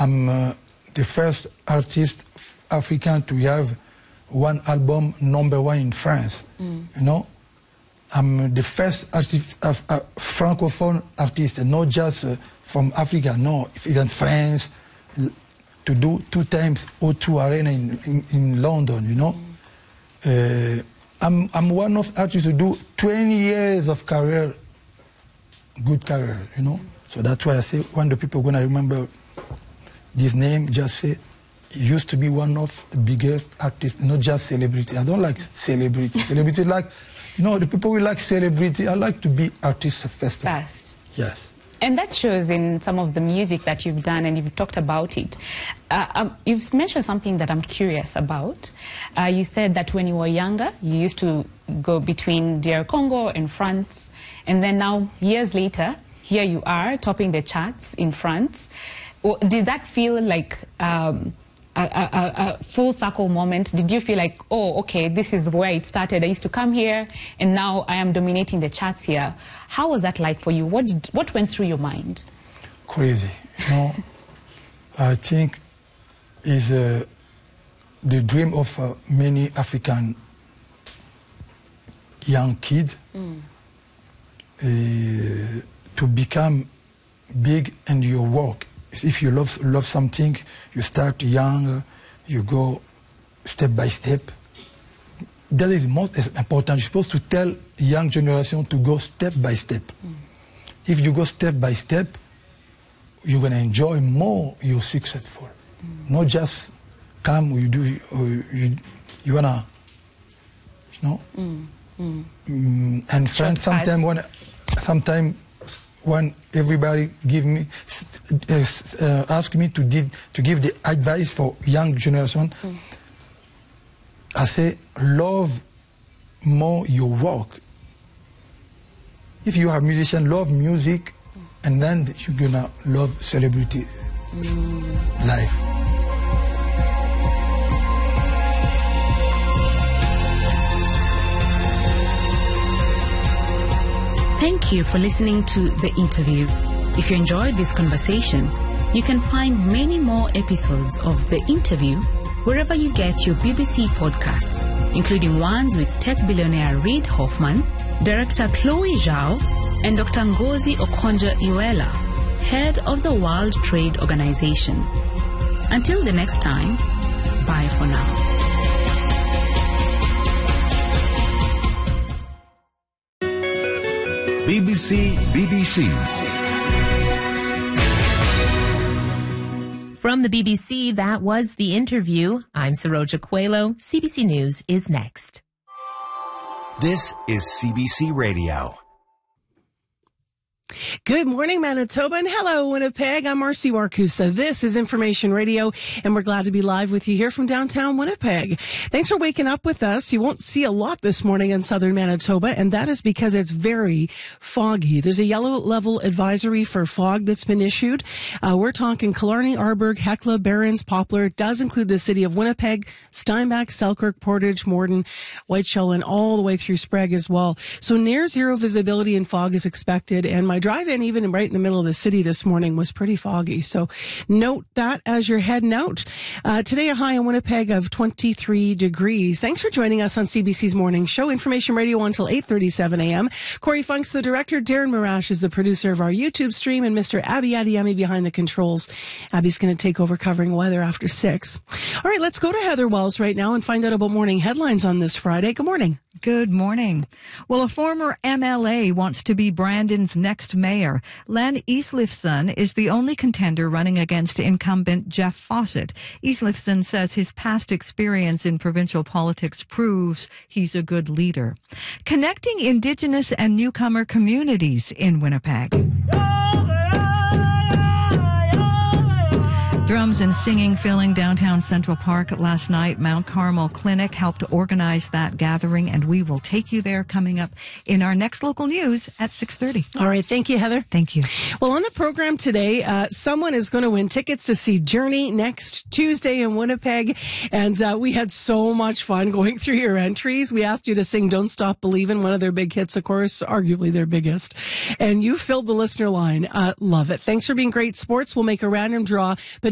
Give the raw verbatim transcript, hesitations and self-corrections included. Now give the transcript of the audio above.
I'm uh, the first artist African to have one album number one in France. Mm. You know, I'm the first artist, uh, uh, francophone artist, not just uh, from Africa. No, even France, to do two times O two Arena in, in, in London. You know, mm. uh, I'm I'm one of artists who do twenty years of career, good career. You know, so that's why I say when the people gonna remember this name, just say. Used to be one of the biggest artists, not just celebrity. I don't like celebrity. Celebrity, like, you know, the people who like celebrity, I like to be artist first. First. Yes. And that shows in some of the music that you've done, and you've talked about it. Uh, um, you've mentioned something that I'm curious about. Uh, you said that when you were younger, you used to go between D R Congo and France, and then now, years later, here you are, topping the charts in France. Did that feel like... Um, A, a, a full circle moment? Did you feel like, oh, okay, this is where it started. I used to come here, and now I am dominating the charts here. How was that like for you? What did, what went through your mind? Crazy. You know, I think is uh, the dream of uh, many African young kids mm. uh, to become big in your work. If you love love something, you start young, you go step by step. That is most important. You're supposed to tell young generation to go step by step. Mm. If you go step by step, you're gonna enjoy more. You're successful. Mm. Not just come. You do. You you wanna, you know. Mm. Mm. Mm, and friends, sometimes when sometimes. When everybody give me, uh, uh, ask me to, did, to give the advice for young generation, mm. I say, love more your work. If you are a musician, love music, mm. and then you're gonna love celebrity mm. life. Thank you for listening to The Interview. If you enjoyed this conversation, you can find many more episodes of The Interview wherever you get your B B C podcasts, including ones with tech billionaire Reid Hoffman, director Chloe Zhao, and Doctor Ngozi Okonjo-Iweala, head of the World Trade Organization. Until the next time, bye for now. B B C B B C. From the B B C, that was The Interview. I'm Saroja Coelho. C B C News is next. This is C B C Radio. Good morning, Manitoba, and hello, Winnipeg. I'm Marcy Warkusa. This is Information Radio, and we're glad to be live with you here from downtown Winnipeg. Thanks for waking up with us. You won't see a lot this morning in southern Manitoba, and that is because it's very foggy. There's a yellow level advisory for fog that's been issued. Uh, we're talking Killarney, Arborg, Hecla, Barons, Poplar. It does include the city of Winnipeg, Steinbach, Selkirk, Portage, Morden, Whiteshell, and all the way through Sprague as well. So near zero visibility and fog is expected, and my drive-in, even right in the middle of the city this morning, was pretty foggy. So note that as you're heading out. Uh, today, a high in Winnipeg of twenty-three degrees. Thanks for joining us on C B C's Morning Show. Information Radio until eight thirty-seven a.m. Corey Funk's the director. Darren Marash is the producer of our YouTube stream. And Mister Abby Adiemi behind the controls. Abby's going to take over covering weather after six. All right, let's go to Heather Wells right now and find out about morning headlines on this Friday. Good morning. Good morning. Well, a former M L A wants to be Brandon's next mayor. Len Eastlifson is the only contender running against incumbent Jeff Fawcett. Eastlifson says his past experience in provincial politics proves he's a good leader. Connecting Indigenous and newcomer communities in Winnipeg. Drums and singing filling downtown Central Park last night. Mount Carmel Clinic helped organize that gathering, and we will take you there coming up in our next local news at six thirty. All right. Thank you, Heather. Thank you. Well, on the program today, uh, someone is going to win tickets to see Journey next Tuesday in Winnipeg, and uh, we had so much fun going through your entries. We asked you to sing Don't Stop Believin', one of their big hits, of course, arguably their biggest, and you filled the listener line. Uh, love it. Thanks for being great sports. We'll make a random draw, but